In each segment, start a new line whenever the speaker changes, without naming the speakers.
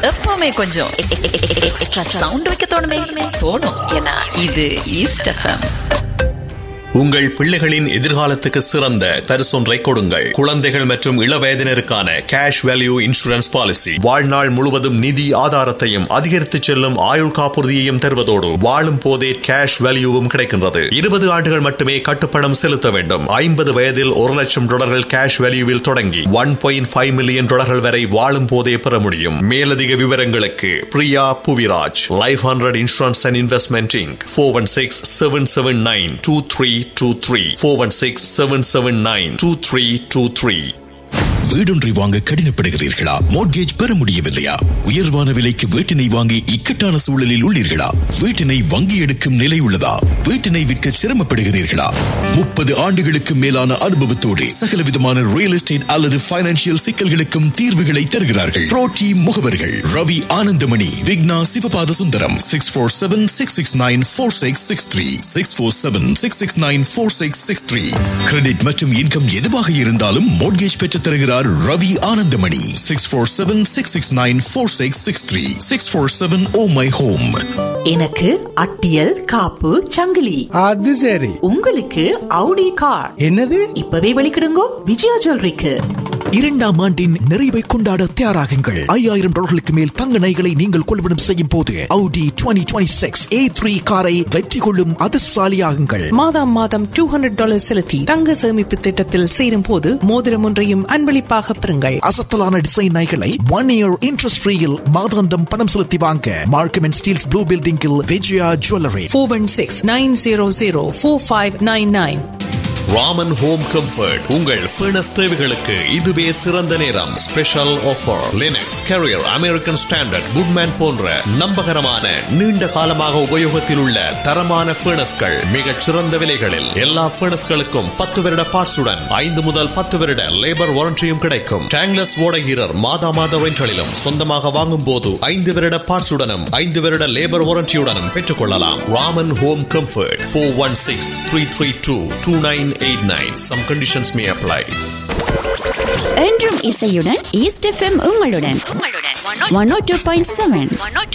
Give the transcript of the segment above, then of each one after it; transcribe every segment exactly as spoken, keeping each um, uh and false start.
எப்பவுமே கொஞ்சம் extra sound வைக்க தோணுமே தோணும். ஏன்னா இது ஈஸ்ட் எஃப்எம்.
உங்கள் பிள்ளைகளின் எதிர்காலத்துக்கு சிறந்த பரிசொன்றை கொடுங்கள். குழந்தைகள் மற்றும் இளவயதினருக்கான கேஷ் வேல்யூ இன்சூரன்ஸ் பாலிசி வாழ்நாள் முழுவதும் நிதி ஆதாரத்தையும் அதிகரித்து செல்லும் ஆயுள் காப்புறுதியையும் தருவதோடு வாழும் போதே கேஷ் வேல்யூவும் கிடைக்கின்றது. இருபது ஆண்டுகள் மட்டுமே கட்டுப்பணம் செலுத்த வேண்டும். ஐம்பது வயதில் ஒரு லட்சம் டாலர்கள் கேஷ் வேல்யூவில் தொடங்கி ஒன் பாயிண்ட் ஃபைவ் மில்லியன் டாலர்கள் வரை வாழும் போதே பெற முடியும். மேலதிக விவரங்களுக்கு Priya Puviraj, life hundred insurance and investment Inc four one six seven seven nine two three two three four one six seven seven nine two three two three.
வீடொன்றை வாங்க கடினப்படுகிறீர்களா? மோட்கேஜ் பெற முடியவில்லையா? உயர்வான விலைக்கு வீட்டினை வாங்கி இக்கட்டான சூழலில் உள்ளீர்களா? வீட்டினை வங்கி எடுக்கும் நிலை உள்ளதா? வீட்டினை விற்க சிரமப்படுகிறீர்களா? முப்பது ஆண்டுகளுக்கு மேலான அனுபவத்தோடு சகல விதமான ரியல் எஸ்டேட் அல்லது பைனான்சியல் சிக்கல்களுக்கும் தீர்வுகளை தருகிறார்கள். புரோட்டி முகவர்கள் Ravi Ananthamani, Vigna Sivapatha Sundaram. Six four seven six six nine four six six three six four seven six six nine four six six three. Credit மற்றும் இன்கம் எதுவாக இருந்தாலும் மோட்கேஜ் பெற்றுத் தருகிறார் Ravi Ananthamani. Six four seven six six nine four six six three six four seven. Oh my home.
எனக்கு அட்டியல் காப்பு சங்கிலி.
அது சரி.
உங்களுக்கு அவுடி கார்.
என்னது?
இப்பவே வெளிக்கிடுங்கோ விஜயா ஜுவல்லரிக்கு.
இரண்டாம் ஆண்டின் நிறைவை கொண்டாட தயாராகுங்கள். ஐயாயிரம் டாலர்களுக்கு மேல் தங்க நகைகளை நீங்கள் கொள்வனம் செய்யும் போது Audi twenty twenty-six A three காரை வெற்றி கொள்ளும் அதிர்ஷ்டசாலியாகுங்கள்.
மாதம் மாதம் டூ ஹண்ட்ரட் டாலர் செலுத்தி தங்க சேமிப்பு திட்டத்தில் சேரும் போது மோதிரம் ஒன்றையும் அன்பளிப்பாக பெறுங்கள்.
அசத்தலான டிசைன் நகைகளை ஒன் இயர் இன்ட்ரெஸ்ட் ஃப்ரீயில் மாதாந்தம் பணம் செலுத்தி வாங்க மார்க்கம் அண்ட் ஸ்டீல்ஸ் ப்ளூ பில்டிங்கில் Vijaya jewellery.
Four one six nine zero zero four five nine nine.
Raman home comfort உங்கள் ஃபர்னஸ் தேவைகளுக்கு இதுவே சிறந்த நேரம். Special offer. Linux, carrier, American standard, Goodman போன்ற நம்பகரமான நீண்ட காலமாக உபயோகத்தில் உள்ள தரமான ஃபர்னஸ்கள் மிகச் சிறந்த விலைகளில். எல்லா ஃபர்னஸ்களுக்கும் பத்து வருட பார்ட்ஸுடன் ஐந்து முதல் பத்து வருட லேபர் வாரண்டியும் கிடைக்கும். டேங்லஸ் ஓடகீரர் மாதா மாத ரெண்டலிலும் சொந்தமாக வாங்கும் போது ஐந்து வருட பார்ட்ஸுடனும் ஐந்து வருட லேபர் வாரண்டியுடனும் பெற்றுக் கொள்ளலாம். Raman home comfort four one six three three two two nine eight nine. Some conditions may apply.
என்றும் இசையுடன் ஈஸ்ட் எஃப்எம் உங்களுடன் one oh two point seven.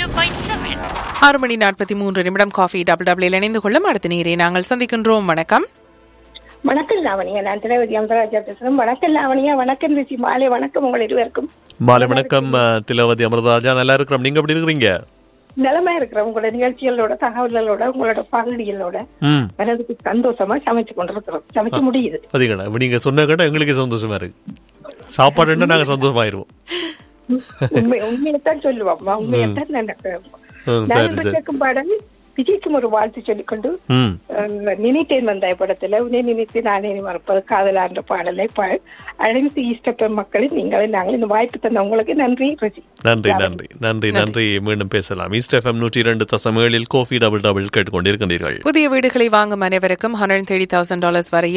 ஆறு மணி நாற்பத்தி மூன்று நிமிடம். காஃபி டபுள் டபுள் இணைந்து கொள்ளும் அடுத்த நீரை நாங்கள் சந்திக்கின்றோம். வணக்கம்.
வணக்கம் லாவணியா, நான் திரௌபதி அமரராஜா பேசுறேன். வணக்கம் லாவணியா. வணக்கம் ரிஷி. மாலை வணக்கம் உங்கள் இருவருக்கும்.
மாலை வணக்கம் திலவதி அமரராஜா. நல்லா இருக்கிறோம். நீங்க எப்படி இருக்கிறீங்க?
நிலமா இருக்கிற உங்களோட நிகழ்ச்சிகளோட தகவல்களோட உங்களோட பகுதிகளோட வரதுக்கு சந்தோஷமா சமைச்சு கொண்டிருக்கிறோம். சமைக்க முடியுது.
பாத்தீங்களா, நீங்க சொன்ன கேட்டா எங்களுக்கு சந்தோஷமா இருக்கு. சாப்பாடு நாங்க சந்தோஷமாயிருவோம்.
உண்மை உண்மையத்தான் சொல்லுவோம். உண்மையத்தான் நான் கேட்கும் பாடல் விஜய்க்கும் ஒரு வாழ்த்து சொல்லிக்கொண்டு நினைத்தேன் வந்தாய் படத்துல உன்னை நினைத்து நானே மறப்பது காதலா என்ற பாடலை அழைத்து ஈஸ்டப்ப மக்களின் நீங்கள் நாங்கள் இந்த வாய்ப்பு தந்த உங்களுக்கு நன்றி ரஜி.
நன்றி நன்றி நன்றி நன்றி. மீண்டும் பேசலாம். ஈஸ்ட் எஃப்எம் நூற்றி இரண்டு தசம் ஏழில் கோஃபி டபுள் டபுள் கேட்டுக்கொண்டிருக்கின்றீர்கள்.
புதிய வீடுகளை வாங்கும் அனைவருக்கும் ஹண்ட்ரட் தேர்ட்டி தௌசண்ட் டாலர்ஸ் வரை